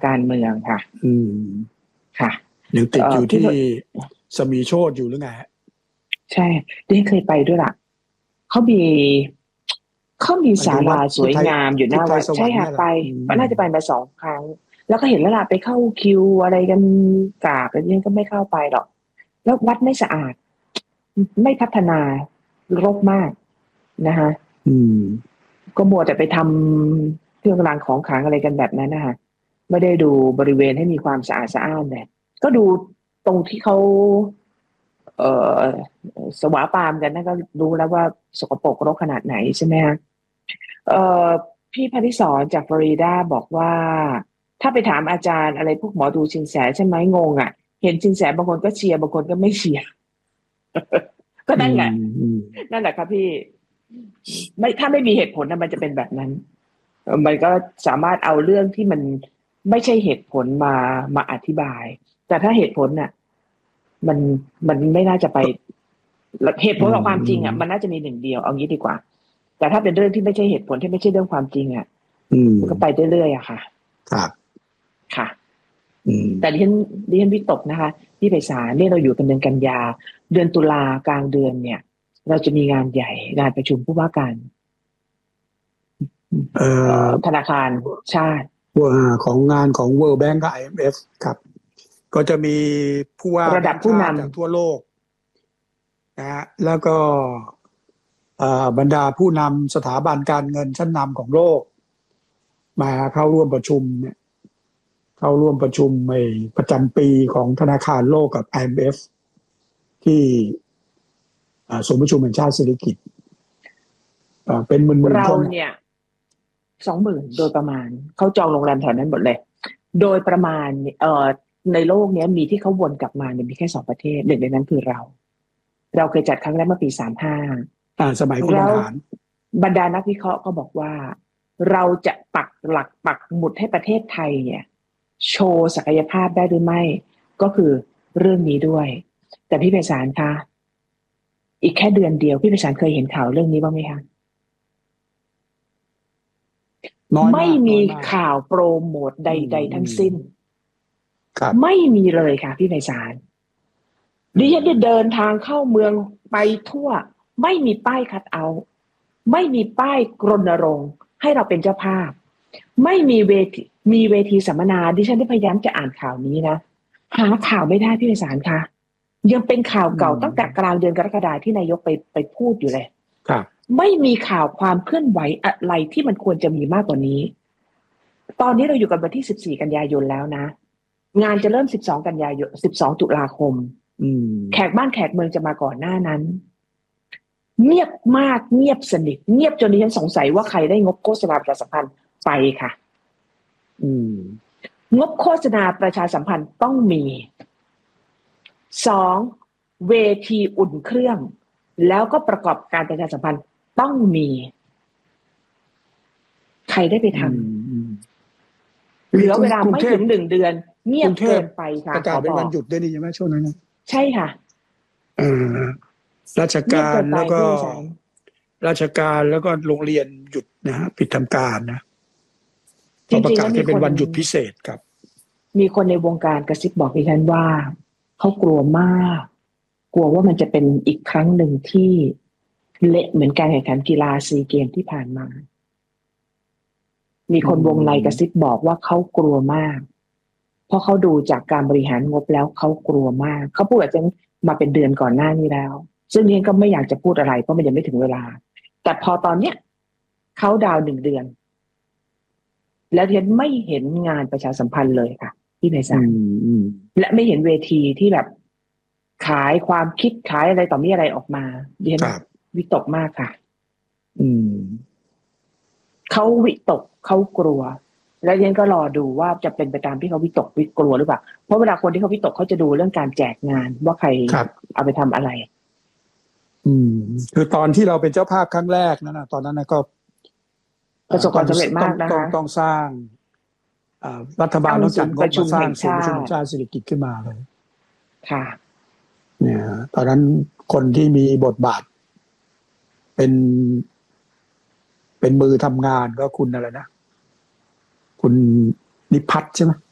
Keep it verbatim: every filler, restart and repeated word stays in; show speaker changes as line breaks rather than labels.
การเมืองค่ะ
อืม
ค่ะ
ยังติดอยู่ที่สมีโชติอยู่หรือไง
ใช่ที่เคยไปด้วยล่ะเขามีเขามีศาลาสวยงามอยู่หน้าวัดใช่ค่ะไปน่าจะไปมาสองครั้งแล้วก็เห็นแล้วล่ะไปเข้าคิวอะไรกันกราบอะไรนี้ก็ไม่เข้าไปหรอกแล้ววัดไม่สะอาดไม่พัฒนารกมากนะคะ
อืม
ก็มัวแต่ไปทำเครื่องรางของขลังอะไรกันแบบนั้นนะคะไม่ได้ดูบริเวณให้มีความสะอาดสะอ้านเลยก็ดูตรงที่เขาเอ่อสวาปามกันนั่นก็รู้แล้วว่าสกปรกรกขนาดไหนใช่ไหมคะเอ่อพี่พนิษรจากฟลอริดาบอกว่าถ้าไปถามอาจารย์อะไรพวกหมอดูชินแสใช่ไหมงงอ่ะเห็นชินแสบางคนก็เชียร์บางคนก็ไม่เชียร์ก็นั่นแหละนั่นแหละครับพี่ไม่ถ้าไม่มีเหตุผลนะมันจะเป็นแบบนั้นมันก็สามารถเอาเรื่องที่มันไม่ใช่เหตุผลมามาอธิบายแต่ถ้าเหตุผลน่ะมันมันไม่น่าจะไปเหตุผลกับความจริงอ่ะมันน่าจะมีหนึ่งเดียวเอางี้ดีกว่าแต่ถ้าเป็นเรื่องที่ไม่ใช่เหตุผลที่ไม่ใช่เรื่องความจริงอ่ะมันก็ไปเรื่อยๆอะค่ะ
ครับ
ค่ะแต่ดิฉันดิฉันวิตกนะคะที่ไพศาลเนี่ยเราอยู่กันเดือนกันยาเดือนตุลากลางเดือนเนี่ยเราจะมีงานใหญ่งานประชุมผู้ว่าการธนาคารชาติ
ของงานของ World Bank กับ ไอ เอ็ม เอฟ ครับก็จะมีผู้ว่า
ระดับผู้นำ
จากทั่วโลกนะฮะแล้วก็บรรดาผู้นำสถาบันการเงินชั้นนำของโลกมาเข้าร่วมประชุมเนี่ยเข้าร่วมประชุมในประจำปีของธนาคารโลกกับ ไอ เอ็ม เอฟ ที่ศูนย์ประชุมแห่งชาติสิริกิติ์เป็นหมื่นๆ
เรา
คน
เนี่ยสองหมื่นโดยประมาณเขาจองโรงแรมแถวนั้นหมดเลยโดยประมาณเอ่อในโลกนี้มีที่เขาวนกลับมาเนี่ยมีแค่สองประเทศหนึ่งในนั้นคือเราเราเคยจัดครั้งแรกเมื่อปีสามสิบห้า
อ่าสมัยคุณบรรหาร
บรรดานักวิเคราะห์ก็บอกว่าเราจะปักหลักปักหมุดให้ประเทศไทยเนี่ยโชว์ศักยภาพได้หรือไม่ก็คือเรื่องนี้ด้วยแต่พี่ไพศาลคะอีกแค่เดือนเดียวพี่ไพศาลเคยเห็นข่าวเรื่องนี้บ้างไหมคะไม่มีข่าวโปรโมทใดๆทั้งสิ้นไม่มีเลยค่ะพี่ไพศาลดิฉันได้เดินทางเข้าเมืองไปทั่วไม่มีป้ายคัทเอาท์ไม่มีป้ายรณรงค์ให้เราเป็นเจ้าภาพไม่มีเวทีมีเวทีสัมมนาดิฉันได้พยายามจะอ่านข่าวนี้นะหาข่าวไม่ได้พี่ไพศาลคะยังเป็นข่าวเก่าตั้งแต่กลางเดือนกรกฎาคมที่นายกไปไปพูดอยู่เลยไม่มีข่าวความเคลื่อนไหวอะไรที่มันควรจะมีมากกว่านี้ตอนนี้เราอยู่กันวันที่สิบสี่กันยายนแล้วนะงานจะเริ่มสิบสองกันยายนสิบสองตุลาคมแขกบ้านแขกเมืองจะมาก่อนหน้านั้นเงียบมากเงียบสนิทเงียบจนดิฉันสงสัยว่าใครได้งบโฆษณาประชาสัมพันธ์ไปค่ะงบโฆษณาประชาสัมพันธ์ต้องมีสองเวทีอุ่นเครื่องแล้วก็ประกอบการประชาสัมพันธ์ต้องมีใครได้ไปทำเหลือเวลาไม่ถึงหนึ่งเดือนเงียบเกินไปค่ะ
ประกาศเป็นวันหยุดด้วยนี่ใช่ไหมช่วงนั้นนะ
ใช่ค่ะ
ราชการแล้วก็ราชการแล้วก็โรงเรียนหยุดนะฮะปิดทำการนะประกาศให้เป็นวันหยุดพิเศษครับ
มีคนในวงการกระซิบบอกดิฉันว่าเขากลัวมากกลัวว่ามันจะเป็นอีกครั้งหนึ่งที่เละเหมือนการแข่งขันกีฬาซีเกมที่ผ่านมามีคนวงในกระซิบบอกว่าเขากลัวมากเพราะเขาดูจากการบริหารงบแล้วเขากลัวมากเขาพูดกับฉันมาเป็นเดือนก่อนหน้านี้แล้วซึ่งนี่ก็ไม่อยากจะพูดอะไรเพราะมันยังไม่ถึงเวลาแต่พอตอนเนี้ยเขาดาวหนึ่งเดือนแล้วเห็นไม่เห็นงานประชาสัมพันธ์เลยค่ะที่ไพศาลและไม่เห็นเวทีที่แบบขายความคิดขายอะไรต่อมีอะไรออกมาดิฉันวิตกมากค่ะเขาวิตกเขากลัวแล้วดิฉันก็รอดูว่าจะเป็นไปตามที่เขาวิตกวิกลัวหรือเปล่าเพราะเวลาคนที่เขาวิตกเขาจะดูเรื่องการแจกงานว่าใครเอาไปทำอะไร
อืมคือตอนที่เราเป็นเจ้าภาพครั้งแรกนั่นนะตอนนั้นนะก็
ประสบความสำเร็จมากนะคะ
ต้องต้องสร้างรัฐบาลต้องจัดงบมาสร้างศูนย์ประชุมแห่งชาติสิริกิติ์ขึ้นมาเลย
ค่ะ
เนี่ยตอนนั้นคนที่มีบทบาทเป็นเป็นมือทำงานก็คุณอะไรนะคุณนิพัฒน์ใช่ไหม